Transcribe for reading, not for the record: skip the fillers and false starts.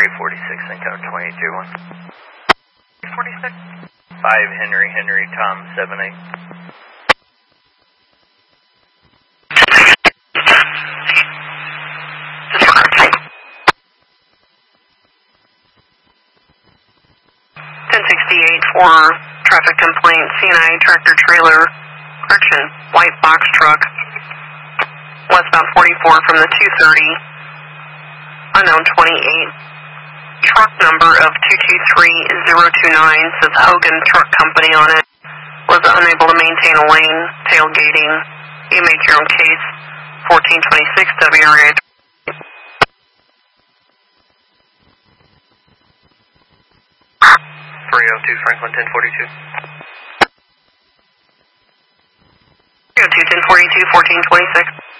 346, Encounter 2831. 46. 5 Henry, Tom 78. For traffic complaint, C&I tractor trailer, correction, white box truck, westbound 44 from the 230, unknown 28, truck number of 223029, says Hogan Truck Company on it, was unable to maintain a lane, tailgating. You make your own case, 1426 WRA. 302 Franklin 1042. 302 1042 1426.